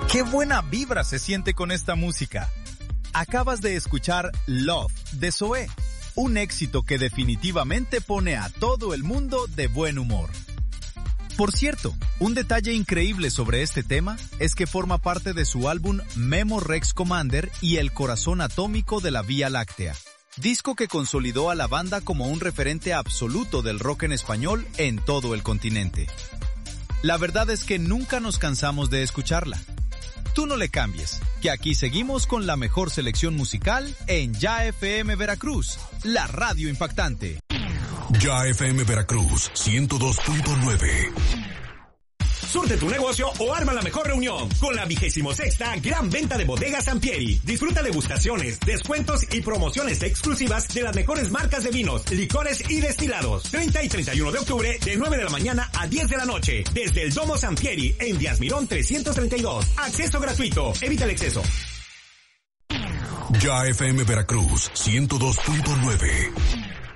¡Qué buena vibra se siente con esta música! Acabas de escuchar Love de Zoé, un éxito que definitivamente pone a todo el mundo de buen humor. Por cierto, un detalle increíble sobre este tema es que forma parte de su álbum Memo Rex Commander y El Corazón Atómico de la Vía Láctea, disco que consolidó a la banda como un referente absoluto del rock en español en todo el continente. La verdad es que nunca nos cansamos de escucharla. Tú no le cambies, que aquí seguimos con la mejor selección musical en Ya FM Veracruz, la radio impactante. Ya FM Veracruz 102.9. Surte tu negocio o arma la mejor reunión con la 26ª Gran Venta de Bodegas Sampieri. Disfruta degustaciones, descuentos y promociones exclusivas de las mejores marcas de vinos, licores y destilados. 30 y 31 de octubre de 9 de la mañana a 10 de la noche. Desde el Domo Sampieri en Díaz Mirón 332. Acceso gratuito. Evita el exceso. Ya FM Veracruz 102.9.